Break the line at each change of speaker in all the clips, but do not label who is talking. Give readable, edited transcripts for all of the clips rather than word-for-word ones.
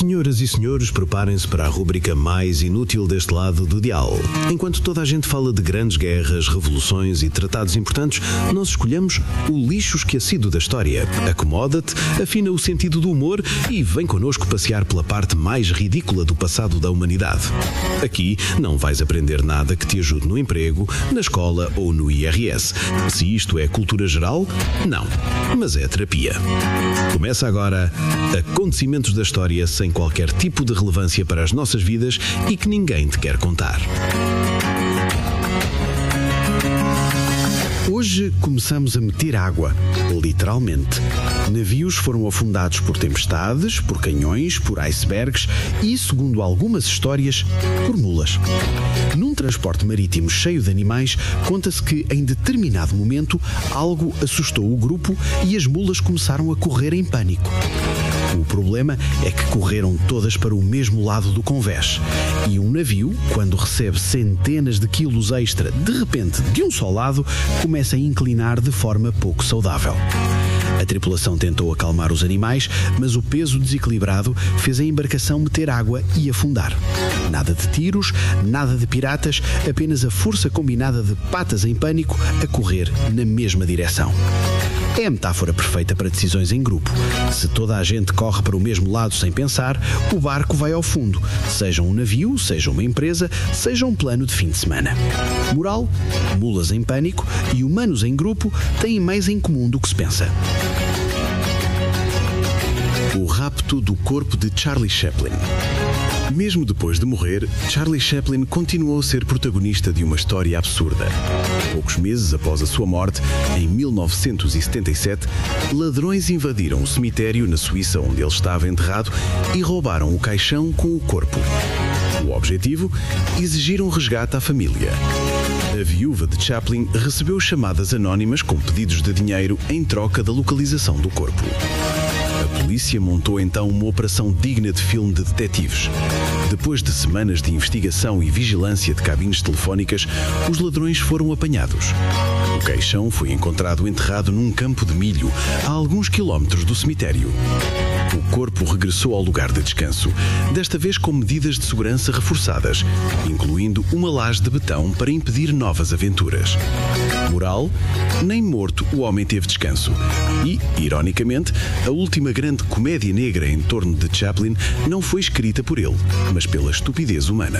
Senhoras e senhores, preparem-se para a rúbrica mais inútil deste lado do dial. Enquanto toda a gente fala de grandes guerras, revoluções e tratados importantes, nós escolhemos o lixo esquecido da história. Acomoda-te, afina o sentido do humor e vem connosco passear pela parte mais ridícula do passado da humanidade. Aqui não vais aprender nada que te ajude no emprego, na escola ou no IRS. Se isto é cultura geral, não. Mas é terapia. Começa agora Acontecimentos da História sem qualquer tipo de relevância para as nossas vidas e que ninguém te quer contar. Hoje começamos a meter água, literalmente. Navios foram afundados por tempestades, por canhões, por icebergs e, segundo algumas histórias, por mulas. Num transporte marítimo cheio de animais, conta-se que, em determinado momento, algo assustou o grupo e as mulas começaram a correr em pânico. O problema é que correram todas para o mesmo lado do convés. E um navio, quando recebe centenas de quilos extra, de repente, de um só lado, começa a inclinar de forma pouco saudável. A tripulação tentou acalmar os animais, mas o peso desequilibrado fez a embarcação meter água e afundar. Nada de tiros, nada de piratas, apenas a força combinada de patas em pânico a correr na mesma direção. É a metáfora perfeita para decisões em grupo. Se toda a gente corre para o mesmo lado sem pensar, o barco vai ao fundo, seja um navio, seja uma empresa, seja um plano de fim de semana. Moral: mulas em pânico e humanos em grupo têm mais em comum do que se pensa. O rapto do corpo de Charlie Chaplin. Mesmo depois de morrer, Charlie Chaplin continuou a ser protagonista de uma história absurda. Poucos meses após a sua morte, em 1977, ladrões invadiram o cemitério na Suíça onde ele estava enterrado e roubaram o caixão com o corpo. O objetivo? Exigir um resgate à família. A viúva de Chaplin recebeu chamadas anónimas com pedidos de dinheiro em troca da localização do corpo. A polícia montou então uma operação digna de filme de detetives. Depois de semanas de investigação e vigilância de cabines telefónicas, os ladrões foram apanhados. O caixão foi encontrado enterrado num campo de milho, a alguns quilómetros do cemitério. O corpo regressou ao lugar de descanso, desta vez com medidas de segurança reforçadas, incluindo uma laje de betão para impedir novas aventuras. Moral: nem morto o homem teve descanso. E, ironicamente, a última grande comédia negra em torno de Chaplin não foi escrita por ele, mas pela estupidez humana.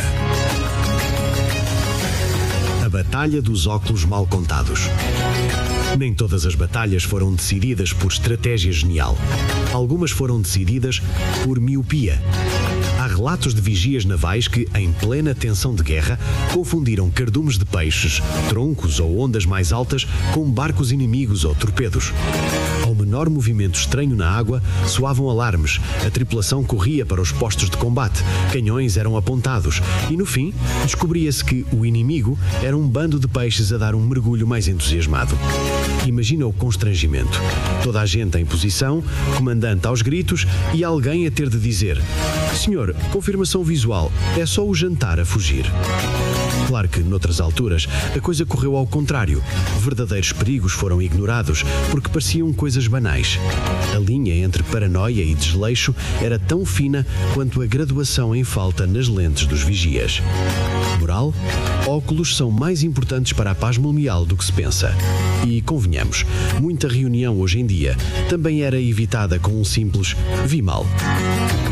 A Batalha dos Óculos Mal Contados. Nem todas as batalhas foram decididas por estratégia genial. Algumas foram decididas por miopia. Há relatos de vigias navais que, em plena tensão de guerra, confundiram cardumes de peixes, troncos ou ondas mais altas com barcos inimigos ou torpedos. Ao menor movimento estranho na água, soavam alarmes, a tripulação corria para os postos de combate, canhões eram apontados e, no fim, descobria-se que o inimigo era um bando de peixes a dar um mergulho mais entusiasmado. Imagina o constrangimento. Toda a gente em posição, comandante aos gritos e alguém a ter de dizer: "Senhor, confirmação visual, é só o jantar a fugir." Claro que, noutras alturas, a coisa correu ao contrário. Verdadeiros perigos foram ignorados porque pareciam coisas banais. A linha entre paranoia e desleixo era tão fina quanto a graduação em falta nas lentes dos vigias. Moral: óculos são mais importantes para a paz mundial do que se pensa. E, convenhamos, muita reunião hoje em dia também era evitada com um simples "vi mal."